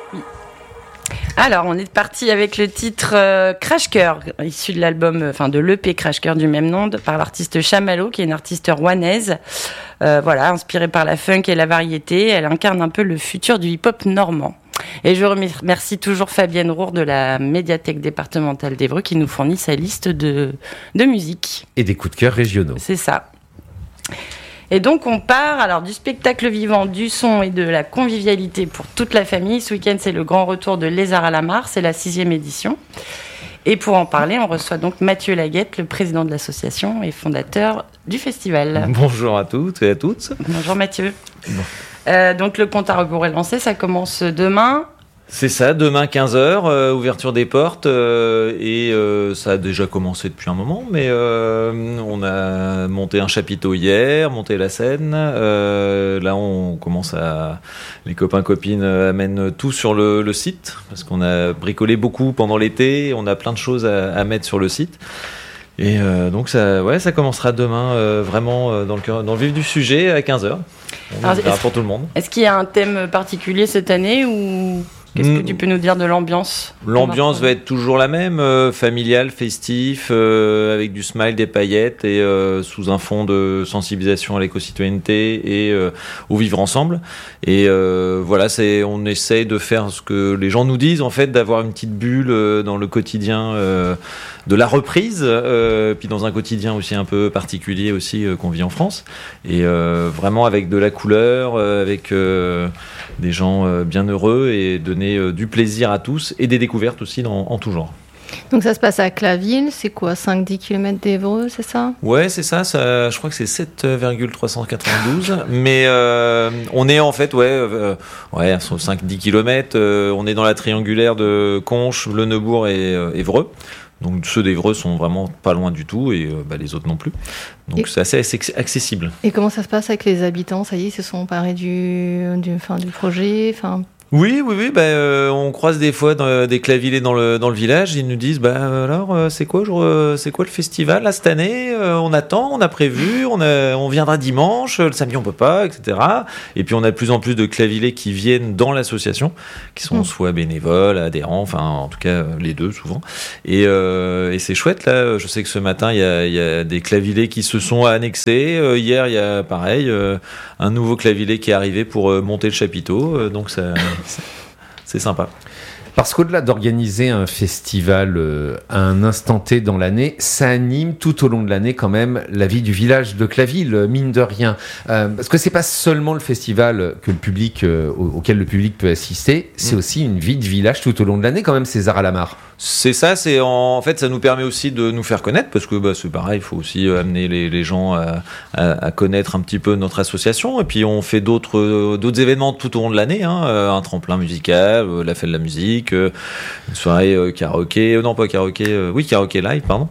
Alors, on est parti avec le titre Crash Cœur, issu de l'album, de l'EP Crash Cœur du même nom, par l'artiste Chamallow, qui est une artiste rouennaise. Inspirée par la funk et la variété, elle incarne un peu le futur du hip-hop normand. Et je remercie toujours Fabienne Roure de la médiathèque départementale d'Évreux qui nous fournit sa liste de musique. Et des coups de cœur régionaux. C'est ça. Et donc on part du spectacle vivant, du son et de la convivialité pour toute la famille. Ce week-end, c'est le grand retour de Lézard à la Mare, c'est la 6e édition. Et pour en parler, on reçoit donc Mathieu Laguette, le président de l'association et fondateur du festival. Bonjour à toutes et à toutes. Bonjour Mathieu. Bon. Donc le compte à rebours est lancé, ça commence demain. C'est ça, demain 15h, ouverture des portes, et ça a déjà commencé depuis un moment, mais on a monté un chapiteau hier, monté la scène, là on commence les copains-copines amènent tout sur le site, parce qu'on a bricolé beaucoup pendant l'été, on a plein de choses à mettre sur le site. Et donc ça commencera demain vraiment dans le vif du sujet à 15h. Pour tout le monde. Est-ce qu'il y a un thème particulier cette année ou qu'est-ce que tu peux nous dire de l'ambiance ? L'ambiance va être toujours la même, familiale, festif, avec du smile, des paillettes et sous un fond de sensibilisation à l'éco-citoyenneté et au vivre ensemble. Et on essaye de faire ce que les gens nous disent, en fait, d'avoir une petite bulle dans le quotidien de la reprise, puis dans un quotidien aussi un peu particulier aussi qu'on vit en France. Et vraiment avec de la couleur, avec des gens bien heureux et donner du plaisir à tous et des découvertes aussi en tout genre. Donc ça se passe à Claville, c'est quoi, 5-10 km d'Évreux, c'est ça ? Ouais, c'est ça, je crois que c'est 7,392, mais on est en fait, sur 5-10 km, on est dans la triangulaire de Conches, Le Neubourg et Évreux. Donc ceux d'Évreux sont vraiment pas loin du tout et les autres non plus. Donc c'est assez accessible. Et comment ça se passe avec les habitants ? Ça y est, ils se sont emparés du projet Oui, on croise des fois des clavillés dans le village. Ils nous disent, c'est quoi le festival là cette année ? On attend, on a prévu, on viendra dimanche, le samedi on peut pas, etc. Et puis on a de plus en plus de clavillés qui viennent dans l'association, qui sont soit bénévoles, adhérents, enfin en tout cas les deux souvent. Et c'est chouette là. Je sais que ce matin il y a des clavillés qui se sont annexés. Hier il y a pareil un nouveau clavilé qui est arrivé pour monter le chapiteau. Donc ça. C'est sympa. Parce qu'au-delà d'organiser un festival à un instant T dans l'année, ça anime tout au long de l'année quand même la vie du village de Claville, mine de rien. Parce que c'est pas seulement le festival que le public, auquel le public peut assister, c'est aussi une vie de village tout au long de l'année quand même, Lézard à la Mare. C'est ça, en fait ça nous permet aussi de nous faire connaître parce que c'est pareil, il faut aussi amener les gens à connaître un petit peu notre association et puis on fait d'autres événements tout au long de l'année, un tremplin musical, la fête de la musique, une soirée karaoké, karaoké live, pardon.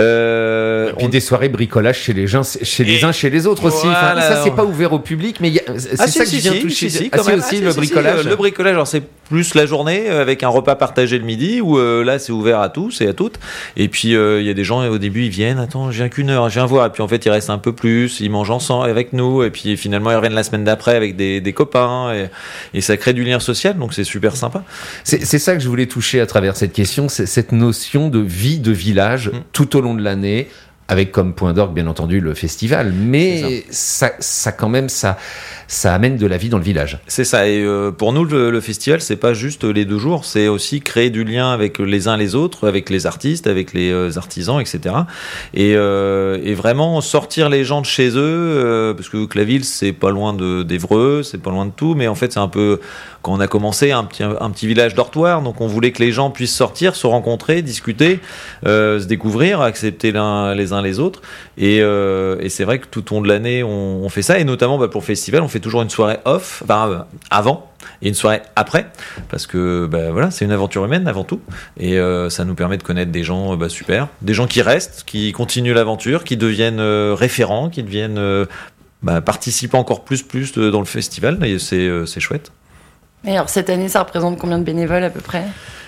Et puis des soirées bricolage chez les uns chez les autres aussi. Voilà, ça c'est pas ouvert au public, mais c'est ça que je viens toucher. Le bricolage. Le bricolage, alors c'est plus la journée avec un repas partagé le midi où là c'est ouvert à tous et à toutes. Et puis il y a des gens au début ils viennent, attends, je viens qu'une heure, je viens voir. Et puis en fait ils restent un peu plus, ils mangent ensemble avec nous. Et puis finalement ils reviennent la semaine d'après avec des copains et ça crée du lien social. Donc c'est super sympa. C'est ça que je voulais toucher à travers cette question, c'est cette notion de vie de village tout au long de l'année. Avec comme point d'orgue, bien entendu, le festival. Mais ça quand même, ça amène de la vie dans le village. C'est ça. Et pour nous, le festival, c'est pas juste les 2 jours. C'est aussi créer du lien avec les uns les autres, avec les artistes, avec les artisans, etc. Et vraiment sortir les gens de chez eux, parce que Claville, c'est pas loin d'Évreux, c'est pas loin de tout. Mais en fait, c'est un peu, quand on a commencé, un petit village dortoir. Donc, on voulait que les gens puissent sortir, se rencontrer, discuter, se découvrir, accepter les uns les autres et c'est vrai que tout au long de l'année on fait ça et notamment pour le festival on fait toujours une soirée off avant et une soirée après parce que c'est une aventure humaine avant tout et ça nous permet de connaître des gens super, des gens qui restent, qui continuent l'aventure, qui deviennent référents, qui deviennent participants encore plus dans le festival et c'est chouette. Et alors cette année ça représente combien de bénévoles à peu près ?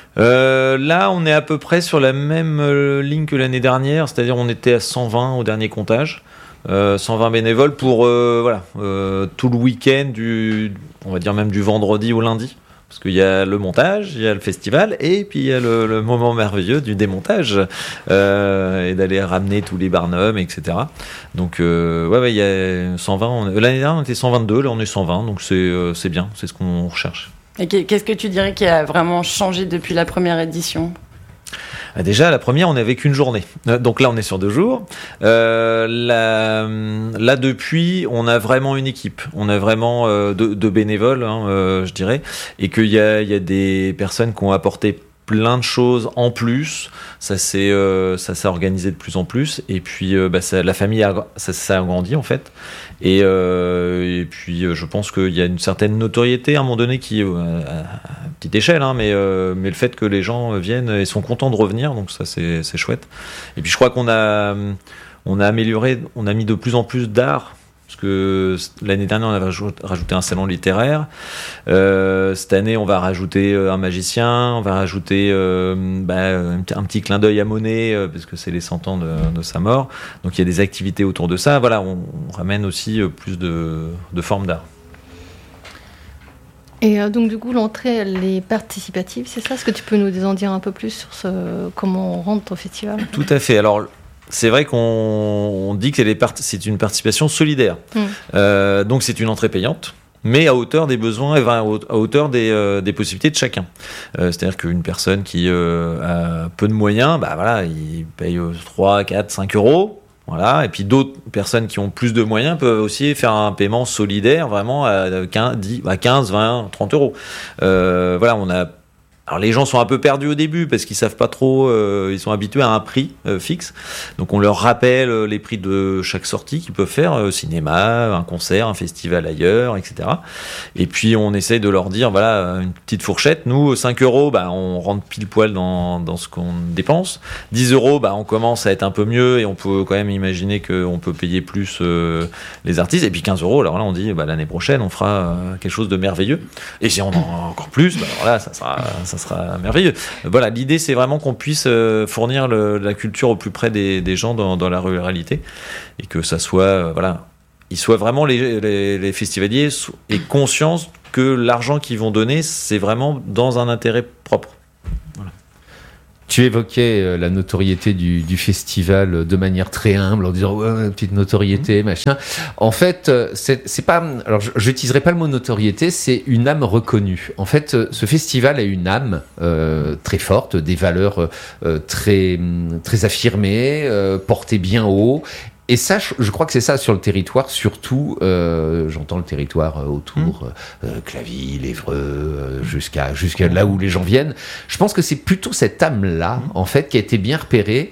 Là, on est à peu près sur la même ligne que l'année dernière, c'est-à-dire on était à 120 au dernier comptage, 120 bénévoles pour tout le week-end, on va dire même du vendredi au lundi. Parce qu'il y a le montage, il y a le festival, et puis il y a le moment merveilleux du démontage, et d'aller ramener tous les barnums, etc. Donc, il y a 120. L'année dernière, on était 122, là, on est 120, donc c'est bien, c'est ce qu'on recherche. Et qu'est-ce que tu dirais qui a vraiment changé depuis la première édition ? Déjà, la première, on n'avait qu'une journée. Donc là, on est sur 2 jours. Là, depuis, on a vraiment une équipe. On a vraiment de bénévoles, je dirais. Et qu'il y a des personnes qui ont apporté plein de choses en plus. Ça s'est organisé de plus en plus. Et puis, la famille, ça a grandi, en fait. Et puis, je pense qu'il y a une certaine notoriété à un moment donné qui, à petite échelle, mais le fait que les gens viennent et sont contents de revenir, donc ça, c'est chouette. Et puis, je crois qu'on a amélioré, on a mis de plus en plus d'art. Parce que l'année dernière, on avait rajouté un salon littéraire. Cette année, on va rajouter un magicien. On va rajouter un petit clin d'œil à Monet, parce que c'est les 100 ans de sa mort. Donc, il y a des activités autour de ça. Voilà, on ramène aussi plus de formes d'art. Et donc, du coup, l'entrée, elle est participative, c'est ça ? Est-ce que tu peux nous en dire un peu plus sur comment on rentre au festival ? Tout à fait. Alors, c'est vrai qu'on dit que c'est une participation solidaire. Donc, c'est une entrée payante, mais à hauteur des besoins, à hauteur des possibilités de chacun. C'est-à-dire qu'une personne qui a peu de moyens, il paye 3, 4, 5 euros. Voilà. Et puis d'autres personnes qui ont plus de moyens peuvent aussi faire un paiement solidaire, vraiment à 15, 20, 30 euros. Alors les gens sont un peu perdus au début parce qu'ils savent pas trop, ils sont habitués à un prix fixe. Donc on leur rappelle les prix de chaque sortie qu'ils peuvent faire, cinéma, un concert, un festival ailleurs, etc. Et puis on essaye de leur dire, voilà, une petite fourchette. Nous, 5 euros, on rentre pile poil dans ce qu'on dépense. 10 euros, on commence à être un peu mieux et on peut quand même imaginer qu'on peut payer plus les artistes. Et puis 15 euros, alors là on dit, l'année prochaine on fera quelque chose de merveilleux. Et si on en a encore plus, alors là ça sera merveilleux. Voilà, l'idée c'est vraiment qu'on puisse fournir la culture au plus près des gens dans la ruralité et que ça soit ils soient vraiment les festivaliers aient conscience que l'argent qu'ils vont donner c'est vraiment dans un intérêt propre. Voilà. Tu évoquais la notoriété du festival de manière très humble en disant petite notoriété, machin. En fait, c'est pas. Alors, je n'utiliserai pas le mot notoriété, c'est une âme reconnue. En fait, ce festival a une âme très forte, des valeurs très affirmées, portées bien haut. Et ça, je crois que c'est ça sur le territoire, surtout, j'entends le territoire autour, Claville, Évreux, jusqu'à là où les gens viennent. Je pense que c'est plutôt cette âme-là, en fait, qui a été bien repérée.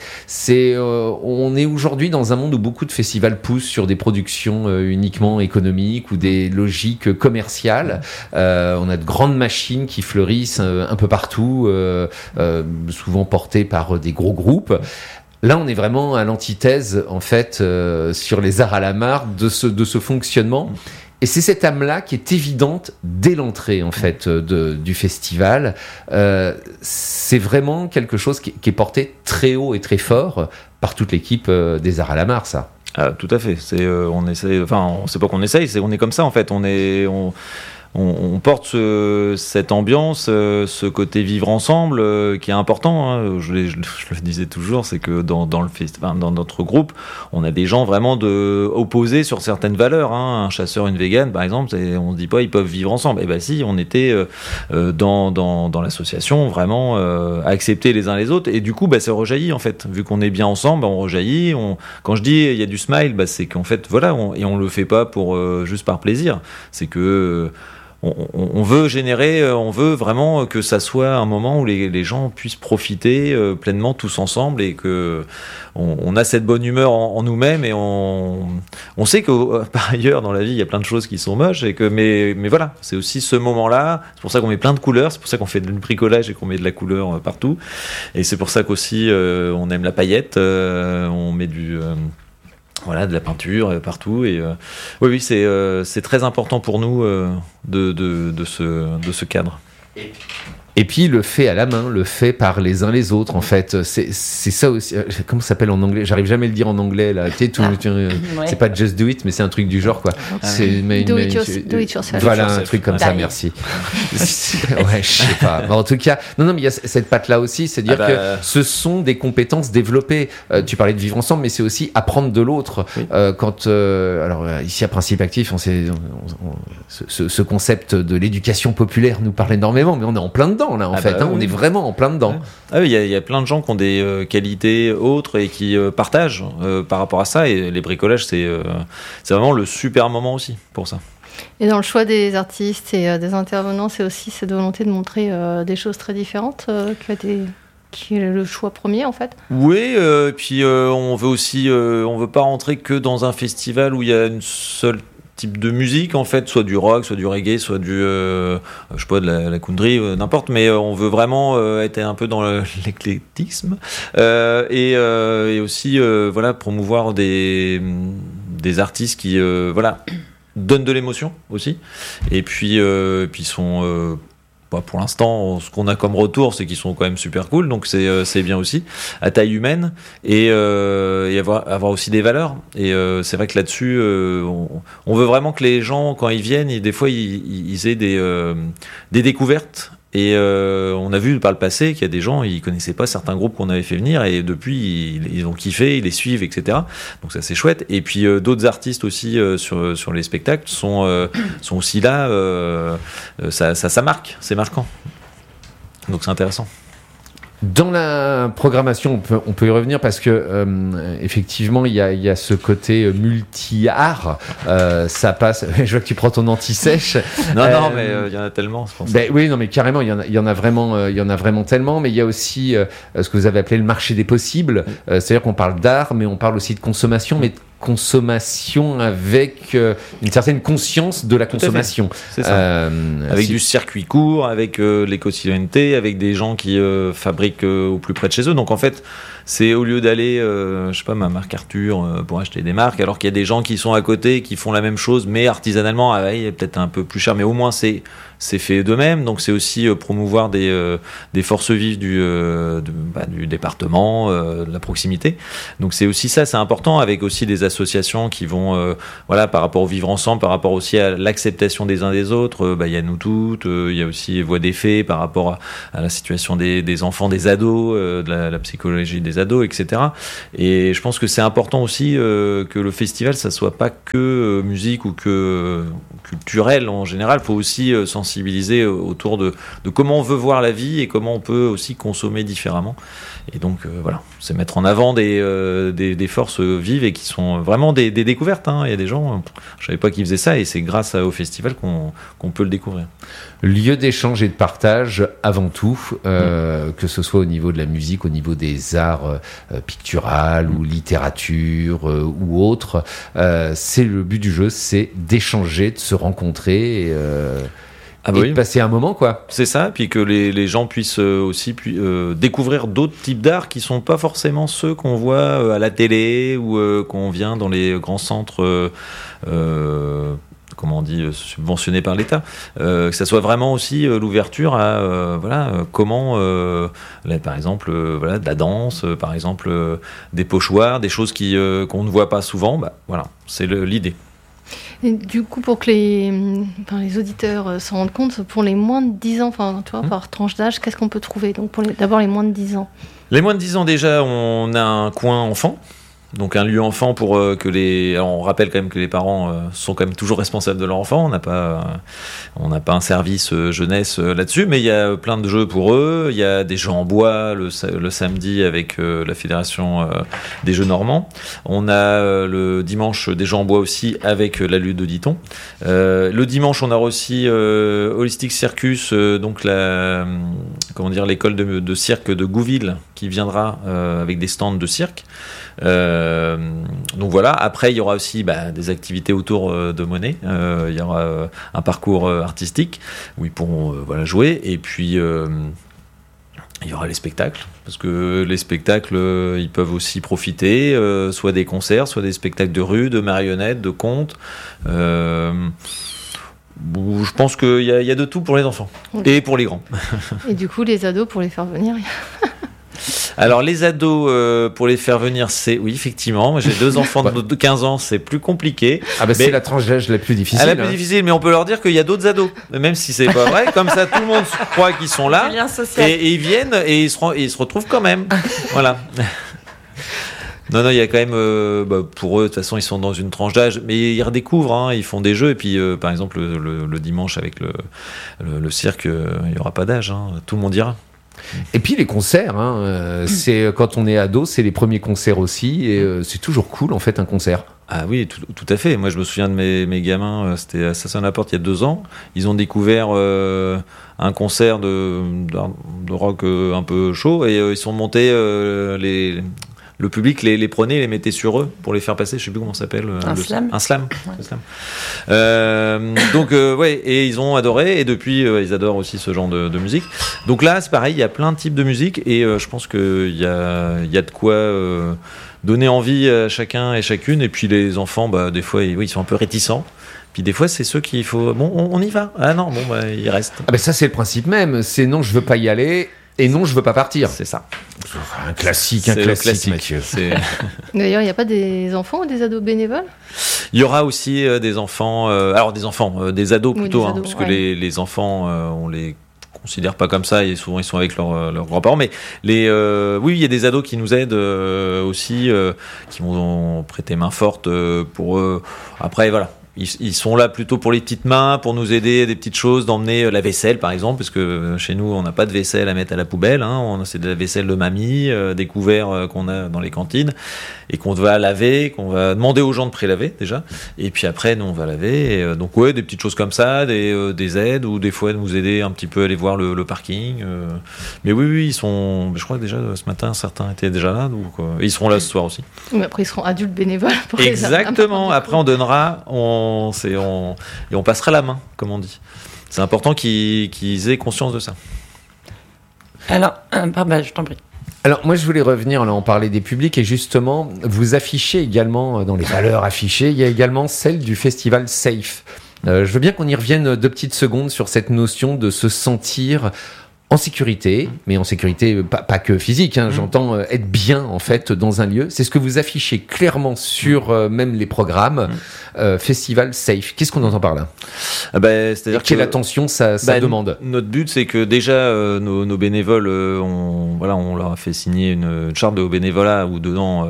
On est aujourd'hui dans un monde où beaucoup de festivals poussent sur des productions uniquement économiques ou des logiques commerciales. On a de grandes machines qui fleurissent un peu partout, souvent portées par des gros groupes. Là, on est vraiment à l'antithèse, en fait, sur les arts à la mare de ce fonctionnement. Et c'est cette âme-là qui est évidente dès l'entrée, en fait, du festival. C'est vraiment quelque chose qui est porté très haut et très fort par toute l'équipe des arts à la mare, ça. Ah, tout à fait. C'est pas qu'on essaye, c'est qu'on est comme ça, en fait. On porte cette ambiance, ce côté vivre ensemble qui est important. Je le disais toujours, c'est que dans notre groupe, on a des gens vraiment opposés sur certaines valeurs. Un chasseur, une végane, par exemple, on se dit pas ils peuvent vivre ensemble. Et si, on était dans l'association vraiment à accepter les uns les autres. Et du coup, ça rejaillit en fait. Vu qu'on est bien ensemble, on rejaillit. Quand je dis il y a du smile, c'est qu'en fait et on le fait pas pour juste par plaisir. C'est que on veut on veut vraiment que ça soit un moment où les gens puissent profiter pleinement tous ensemble et que on a cette bonne humeur en nous-mêmes et on sait que par ailleurs dans la vie il y a plein de choses qui sont moches et que mais voilà, c'est aussi ce moment-là, c'est pour ça qu'on met plein de couleurs, c'est pour ça qu'on fait du bricolage et qu'on met de la couleur partout et c'est pour ça qu'aussi on aime la paillette, on met de la peinture partout et oui c'est très important pour nous de ce cadre. Et puis le fait à la main, le fait par les uns les autres, en fait, c'est ça aussi. Comment ça s'appelle en anglais ? J'arrive jamais à le dire en anglais là. C'est pas just do it, mais c'est un truc du genre quoi. Do it yourself. Voilà, un truc comme ça. Merci. Ouais, je sais pas. Mais en tout cas, non, mais il y a cette patte là aussi, c'est-à-dire que ce sont des compétences développées. Tu parlais de vivre ensemble, mais c'est aussi apprendre de l'autre. Oui. Alors ici à Principe Actif, ce concept de l'éducation populaire nous parle énormément, mais on est en plein dedans là en fait. On est vraiment en plein dedans. Ouais. Ah oui, il y a plein de gens qui ont des qualités autres et qui partagent par rapport à ça. Et les bricolages, c'est vraiment le super moment aussi pour ça. Et dans le choix des artistes et des intervenants, c'est aussi cette volonté de montrer des choses très différentes qui est le choix premier en fait. Oui, puis on veut aussi, on veut pas rentrer que dans un festival où il y a une seule type de musique en fait, soit du rock, soit du reggae, soit du je sais pas, de la country, n'importe, mais on veut vraiment être un peu dans l'éclectisme et aussi voilà, promouvoir des artistes qui voilà, donnent de l'émotion aussi, et puis sont pour l'instant, ce qu'on a comme retour, c'est qu'ils sont quand même super cool, donc c'est bien aussi, à taille humaine, et avoir aussi des valeurs. Et c'est vrai que là-dessus, on veut vraiment que les gens, quand ils viennent, des fois, ils aient des découvertes. Et on a vu par le passé qu'il y a des gens, ils connaissaient pas certains groupes qu'on avait fait venir, et depuis ils ont kiffé, ils les suivent, etc. Donc ça c'est chouette. Et puis d'autres artistes aussi sur les spectacles sont aussi là. Ça marque, c'est marquant. Donc c'est intéressant. Dans la programmation, on peut y revenir parce que effectivement, il y a ce côté multi-art. Ça passe. Je vois que tu prends ton anti-sèche. Non, mais il y en a tellement. Je pense. Oui, non, mais carrément, il y en a vraiment tellement. Mais il y a aussi ce que vous avez appelé le marché des possibles. C'est-à-dire qu'on parle d'art, mais on parle aussi de consommation, mais consommation avec une certaine conscience de la consommation. C'est ça. Avec du circuit court, avec l'éco-citoyenneté, avec des gens qui fabriquent au plus près de chez eux. Donc en fait, c'est au lieu d'aller, je sais pas, ma marque Arthur pour acheter des marques, alors qu'il y a des gens qui sont à côté, qui font la même chose, mais artisanalement, peut-être un peu plus cher, mais au moins c'est fait d'eux-mêmes. Donc c'est aussi promouvoir des forces vives du département, de la proximité. Donc c'est aussi ça, c'est important, avec aussi des associations qui vont, voilà, par rapport au vivre ensemble, par rapport aussi à l'acceptation des uns des autres. Il y a Nous Toutes, il y a aussi Voix des Fées par rapport à la situation des enfants, des ados, de la psychologie des ados, etc. Et je pense que c'est important aussi que le festival, ça soit pas que musique ou que culturel en général. Il faut aussi sensibiliser autour de comment on veut voir la vie et comment on peut aussi consommer différemment. Et donc voilà, c'est mettre en avant des forces vives et qui sont vraiment des découvertes. Il y a des gens, je savais pas qu'ils faisaient ça, et c'est grâce au festival qu'on peut le découvrir. Lieu d'échange et de partage avant tout, que ce soit au niveau de la musique, au niveau des arts picturales ou littérature ou autre. C'est le but du jeu, c'est d'échanger, de se rencontrer et de passer un moment, quoi. C'est ça, puis que les gens puissent aussi découvrir d'autres types d'art qui sont pas forcément ceux qu'on voit à la télé ou qu'on vient dans les grands centres comment on dit, subventionnés par l'État, que ça soit vraiment aussi l'ouverture à comment par exemple de la danse, par exemple des pochoirs, des choses qu'on ne voit pas souvent. Voilà, c'est l'idée. Et du coup, pour que les auditeurs s'en rendent compte, pour les moins de 10 ans, par tranche d'âge, qu'est-ce qu'on peut trouver ? Donc d'abord les moins de 10 ans. Les moins de 10 ans, déjà, on a un coin enfant. Donc un lieu enfant pour que alors on rappelle quand même que les parents sont quand même toujours responsables de leur enfant. On n'a pas un service jeunesse là-dessus, mais il y a plein de jeux pour eux. Il y a des jeux en bois le samedi avec la fédération des jeux normands. On a le dimanche des jeux en bois aussi avec la lutte de Diton. Le dimanche on a aussi Holistic Circus, donc l'école de cirque de Gouville qui viendra avec des stands de cirque. Donc voilà, après il y aura aussi des activités autour de Monet, il y aura un parcours artistique où ils pourront jouer, et puis il y aura les spectacles, parce que les spectacles ils peuvent aussi profiter, soit des concerts, soit des spectacles de rue, de marionnettes, de contes, Je pense qu'il y a de tout pour les enfants et pour les grands. Et du coup, les ados, pour les faire venir. Alors les ados, pour les faire venir, oui, effectivement. Moi, j'ai 2 enfants de 15 ans, c'est plus compliqué. Ah bah c'est la tranche d'âge la plus difficile. La plus difficile, mais on peut leur dire qu'il y a d'autres ados, même si c'est pas vrai. Comme ça, tout le monde croit qu'ils sont là, et ils viennent et ils se retrouvent quand même. Voilà. Non, il y a quand même, pour eux, de toute façon, ils sont dans une tranche d'âge, mais ils redécouvrent, ils font des jeux, et puis, par exemple, le dimanche avec le cirque, il n'y aura pas d'âge, tout le monde ira. Et puis les concerts, c'est quand on est ado, c'est les premiers concerts aussi, et c'est toujours cool en fait un concert. Ah oui, tout à fait. Moi, je me souviens de mes gamins, c'était à Saint-Saëns-la-Porte il y a 2 ans. Ils ont découvert un concert de rock un peu chaud, et ils sont montés le public les prenait, les mettait sur eux pour les faire passer. Je sais plus comment ça s'appelle. Un slam. Un slam. Donc et ils ont adoré, et depuis ils adorent aussi ce genre de musique. Donc là c'est pareil, il y a plein de types de musique, et je pense qu'il y a de quoi donner envie à chacun et chacune. Et puis les enfants, des fois ils sont un peu réticents. Puis des fois, c'est ceux qu'il faut. Bon, on y va. Ah non, ils restent. Ah ça c'est le principe même. C'est non, je veux pas y aller. Et non, je veux pas partir. C'est ça. Un classique, Mathieu. D'ailleurs, il n'y a pas des enfants ou des ados bénévoles ? Il y aura aussi des enfants, des ados plutôt, des ados, parce que les enfants, on les considère pas comme ça, et souvent ils sont avec leurs grands-parents, mais oui, il y a des ados qui nous aident aussi, qui vont prêter main forte pour eux. Après, voilà. Ils sont là plutôt pour les petites mains, pour nous aider, des petites choses, d'emmener la vaisselle par exemple, parce que chez nous on n'a pas de vaisselle à mettre à la poubelle, c'est de la vaisselle de mamie, des couverts qu'on a dans les cantines et qu'on va laver, qu'on va demander aux gens de pré-laver déjà, et puis après nous on va laver, et donc des petites choses comme ça, des aides, ou des fois nous aider un petit peu à aller voir le parking, mais oui ils sont, je crois que déjà ce matin certains étaient déjà là, donc ils seront là ce soir aussi. Mais après ils seront adultes bénévoles pour exactement, après on donnera, et on passera la main, comme on dit. C'est important qu'ils aient conscience de ça. Alors, je t'en prie. Alors moi je voulais revenir, là on parlait des publics, et justement vous affichez également, dans les valeurs affichées, il y a également celle du festival Safe. Je veux bien qu'on y revienne 2 petites secondes sur cette notion de se sentir en sécurité, mais en sécurité pas que physique, j'entends être bien en fait dans un lieu. C'est ce que vous affichez clairement sur même les programmes. Festival Safe. Qu'est-ce qu'on entend par là ? C'est-à-dire quelle attention ça demande ? Notre but, c'est que déjà nos bénévoles, on leur a fait signer une charte de bénévolat, ou dedans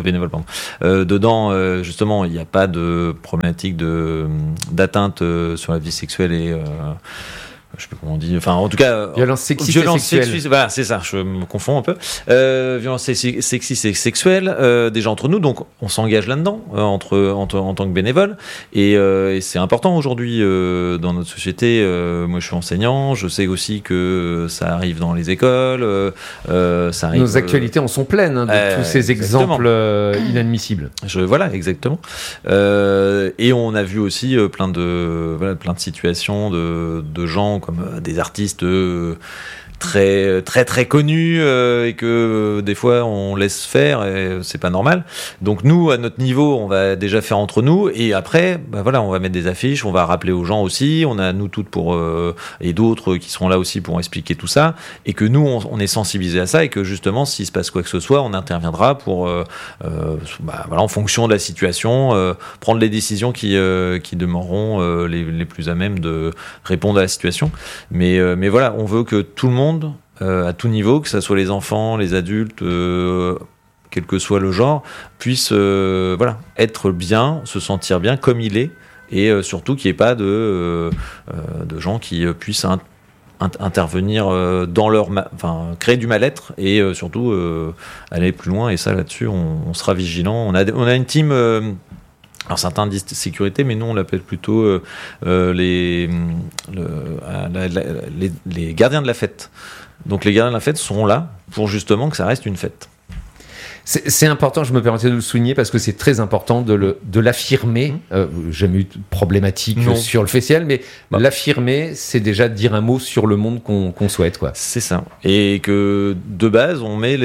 justement, il n'y a pas de problématique d'atteinte sur la vie sexuelle et je sais pas comment on dit, enfin en tout cas violence sexiste et sexuelle. Voilà, c'est ça, je me confonds un peu. Violence sexiste et sexuelle, déjà entre nous, donc on s'engage là-dedans en tant que bénévole, et c'est important aujourd'hui dans notre société. Moi je suis enseignant, je sais aussi que ça arrive dans les écoles, ça arrive, nos actualités en sont pleines de tous ces exemples inadmissibles. Voilà, exactement. Et on a vu aussi plein de situations de gens comme des artistes très très très connus, et que des fois on laisse faire, et c'est pas normal. Donc nous, à notre niveau, on va déjà faire entre nous, et après on va mettre des affiches, on va rappeler aux gens aussi, on a nous toutes et d'autres qui seront là aussi pour expliquer tout ça, et que nous on est sensibilisés à ça, et que justement s'il se passe quoi que ce soit, on interviendra pour en fonction de la situation, prendre les décisions qui demeureront les plus à même de répondre à la situation. Mais voilà, on veut que tout le monde, à tout niveau, que ce soit les enfants, les adultes, quel que soit le genre, puisse être bien, se sentir bien comme il est, et surtout qu'il n'y ait pas de gens qui puissent intervenir dans créer du mal-être, et surtout aller plus loin. Et ça, là-dessus, on sera vigilant. On a une team. Alors certains disent sécurité, mais nous on l'appelle plutôt les gardiens de la fête. Donc les gardiens de la fête sont là pour justement que ça reste une fête. C'est important, je me permettais de le souligner parce que c'est très important de l'affirmer. Jamais eu de problématique sur le festival, mais l'affirmer, c'est déjà dire un mot sur le monde qu'on souhaite, quoi. C'est ça. Et que de base, on met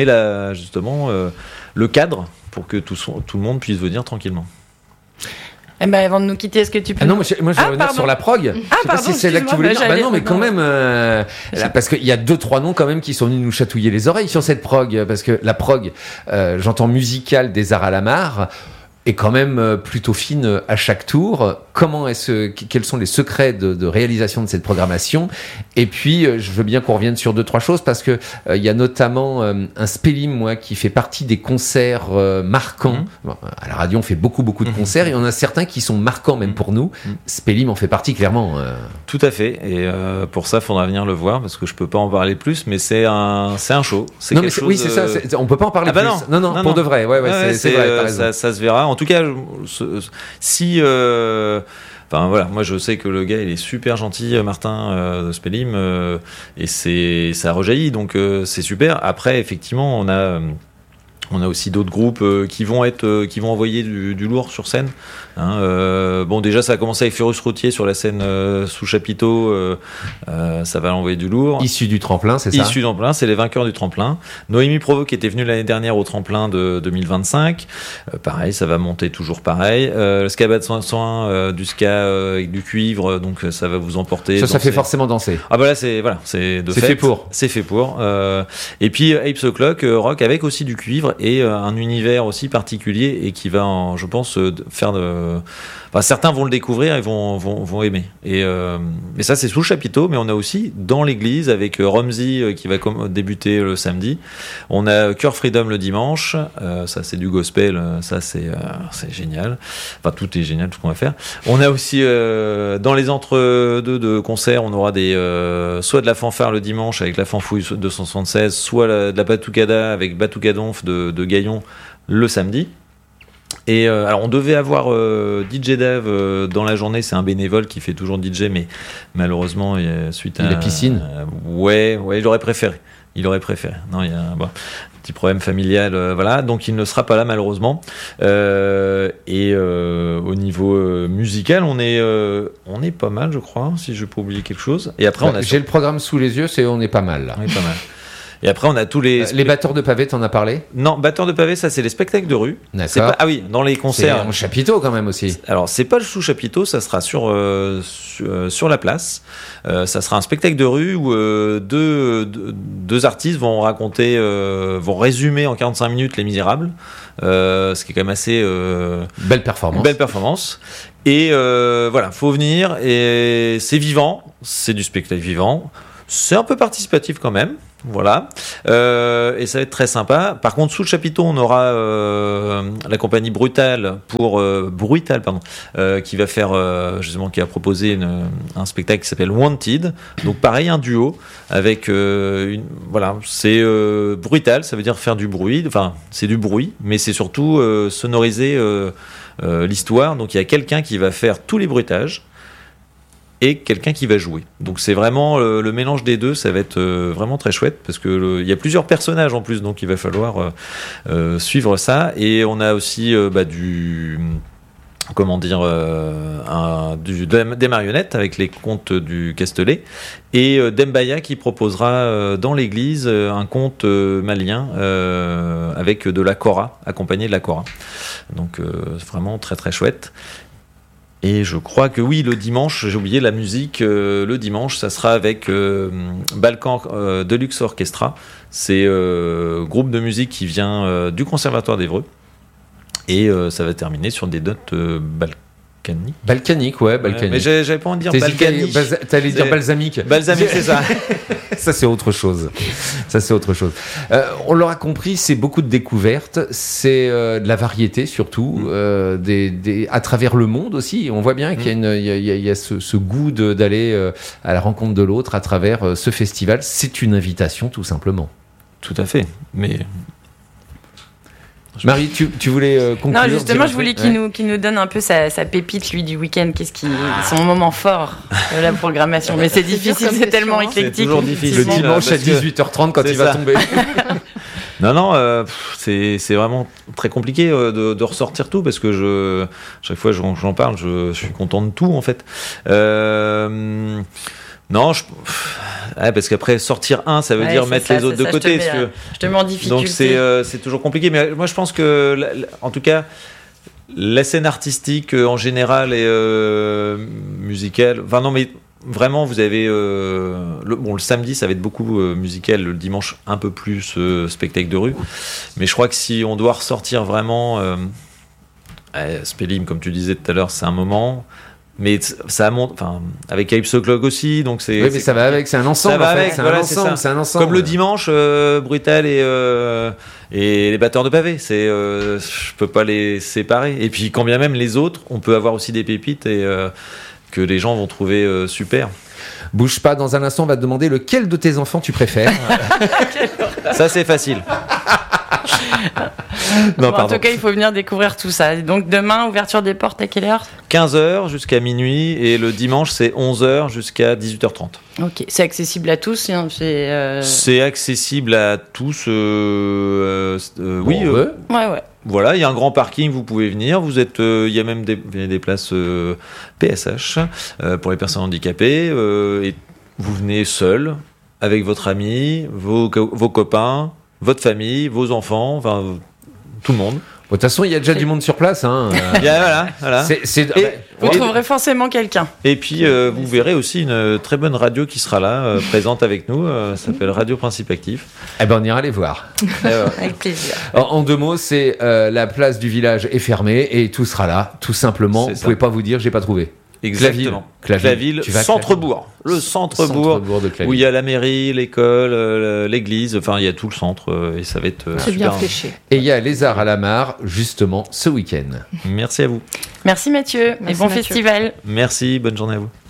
justement le cadre pour que tout le monde puisse venir tranquillement. Eh ben, avant de nous quitter, est-ce que tu peux... Non, moi je vais revenir sur la prog. Je sais pas si c'est là que tu voulais dire. Non, mais quand même, là, parce qu'il y a 2-3 noms quand même qui sont venus nous chatouiller les oreilles sur cette prog, parce que la prog, j'entends musicale des Zara Lamar, est quand même plutôt fine à chaque tour. Quels sont les secrets de réalisation de cette programmation? Et puis, je veux bien qu'on revienne sur 2-3 choses, parce que il y a notamment un Spélim, moi, qui fait partie des concerts marquants. Bon, à la radio, on fait beaucoup de concerts, et on a certains qui sont marquants même pour nous. Spélim en fait partie, clairement. Tout à fait. Et pour ça, il faudra venir le voir, parce que je peux pas en parler plus, mais c'est un show. Oui, c'est ça. On peut pas en parler plus. Non, pour de vrai. Ouais, c'est vrai. T'as raison. Ça se verra. En tout cas, si... Enfin voilà, moi je sais que le gars il est super gentil, Martin de Spélim, et ça rejaillit, donc c'est super. Après effectivement on a aussi d'autres groupes qui vont envoyer du lourd sur scène. Bon, déjà ça a commencé avec Furious Routier sur la scène sous chapiteau, ça va envoyer du lourd. Issu du tremplin, c'est ça? Issu du tremplin, c'est les vainqueurs du tremplin. Noémie Provost qui était venue l'année dernière au tremplin de 2025, pareil, ça va monter toujours pareil. Le Scabat 101 du ska avec du cuivre, donc ça va vous emporter. Ça fait forcément danser. Ah bah là c'est fait pour. C'est fait pour. Et puis Apes O'Clock rock avec aussi du cuivre et un univers aussi particulier et qui va, je pense, faire certains vont le découvrir et vont aimer. Et ça c'est sous le chapiteau, mais on a aussi dans l'église avec Romsey qui va débuter le samedi. On a Cœur Freedom le dimanche. Ça c'est du gospel. Ça c'est génial. Enfin tout est génial tout ce qu'on va faire. On a aussi dans les entre-deux de concerts, on aura soit de la fanfare le dimanche avec la Fanfouille 276, soit de la Batucada avec Batucadonf de Gaillon le samedi. Et alors on devait avoir DJ Dave dans la journée, c'est un bénévole qui fait toujours DJ, mais malheureusement suite à la piscine. Ouais, il aurait préféré. Non, il y a un petit problème familial, voilà, donc il ne sera pas là malheureusement. Et au niveau musical, on est pas mal, je crois, si je peux oublier quelque chose. Et après j'ai le programme sous les yeux, on est pas mal là. On est pas mal. Et après, on a tous les batteurs de pavés, t'en as parlé? Non, batteurs de pavés, ça c'est les spectacles de rue. D'accord. Ah oui, dans les concerts. C'est en chapiteau quand même aussi. Alors c'est pas le sous chapiteau, ça sera sur la place. Ça sera un spectacle de rue où deux artistes vont vont résumer en 45 minutes Les Misérables, ce qui est quand même assez belle performance. Et voilà, faut venir et c'est vivant, c'est du spectacle vivant. C'est un peu participatif quand même, voilà, et ça va être très sympa. Par contre, sous le chapiteau, on aura la compagnie Brutal qui va faire justement, qui a proposé un spectacle qui s'appelle Wanted. Donc pareil, un duo avec voilà, c'est Brutal, ça veut dire faire du bruit. Enfin, c'est du bruit, mais c'est surtout sonoriser l'histoire. Donc il y a quelqu'un qui va faire tous les bruitages et quelqu'un qui va jouer. Donc c'est vraiment le mélange des deux, ça va être vraiment très chouette parce que il y a plusieurs personnages en plus, donc il va falloir suivre ça. Et on a aussi des marionnettes avec les contes du Castelet et Dembaya qui proposera dans l'église un conte malien avec de la kora, accompagné de la kora. Donc vraiment très très chouette. Et je crois que oui, le dimanche, j'ai oublié la musique, le dimanche, ça sera avec Balkan Deluxe Orchestra. C'est groupe de musique qui vient du Conservatoire d'Évreux. Et ça va terminer sur des notes balkaniques. Balkanique. Mais j'avais pas envie de dire balkanique. T'allais dire balsamique. Balsamique, c'est ça. Ça, c'est autre chose. On l'aura compris, c'est beaucoup de découvertes, c'est de la variété surtout, à travers le monde aussi. On voit bien qu'il y a ce goût d'aller à la rencontre de l'autre à travers ce festival. C'est une invitation, tout simplement. Tout à fait. Mais... Marie, tu voulais conclure? Non, justement, je voulais qu'il nous donne un peu sa pépite, lui, du week-end. Son moment fort de la programmation. Mais c'est difficile, c'est tellement éclectique. C'est toujours difficile. Le dimanche à 18h30 quand il va tomber. Non, c'est vraiment très compliqué de ressortir tout parce que chaque fois j'en parle, je suis content de tout en fait. Non, parce qu'après sortir ça veut dire mettre les autres de côté. Je te mets en difficulté. Donc c'est toujours compliqué. Mais moi je pense que, en tout cas, La scène artistique en général et musicale. Enfin non, mais vraiment, vous avez le samedi, ça va être beaucoup musical. Le dimanche, un peu plus spectacle de rue. Mais je crois que si on doit ressortir vraiment, Spellim, comme tu disais tout à l'heure, c'est un moment. Mais ça monte, enfin, avec Ape Clock aussi, donc c'est. Oui, mais ça va avec, c'est un ensemble. Ça va en fait. avec, c'est, voilà, un ensemble, c'est un ensemble. Comme le dimanche, Brutal et les batteurs de pavés. Je peux pas les séparer. Et puis, quand bien même les autres, on peut avoir aussi des pépites et que les gens vont trouver super. Bouge pas, dans un instant, on va te demander lequel de tes enfants tu préfères. Ça, c'est facile. Non, en tout cas, il faut venir découvrir tout ça. Donc demain, ouverture des portes à quelle heure ? 15h jusqu'à minuit et le dimanche, c'est 11h jusqu'à 18h30. Ok, c'est accessible à tous C'est accessible à tous. Oui. Ouais. Voilà, il y a un grand parking, vous pouvez venir. Il y a même des places PSH pour les personnes handicapées. Et vous venez seul, avec votre ami, vos copains, votre famille, vos enfants, enfin tout le monde. De toute façon, il y a déjà du monde sur place. Hein. Voilà. Vous trouverez forcément quelqu'un. Et puis, vous verrez aussi une très bonne radio qui sera là, présente avec nous. Ça s'appelle Radio Principe Actif. Eh ben, on ira les voir. Avec plaisir. En 2 mots, c'est la place du village est fermée et tout sera là, tout simplement. Vous pouvez pas vous dire, j'ai pas trouvé. Exactement. Claville, centre-bourg. Le centre-bourg de Claville. Où il y a la mairie, l'école, l'église, enfin il y a tout le centre et ça va être c'est super. bien fléché. Et il y a Les Arts à la Mare, justement, ce week-end. Merci à vous. Merci Mathieu, et bon festival. Merci, bonne journée à vous.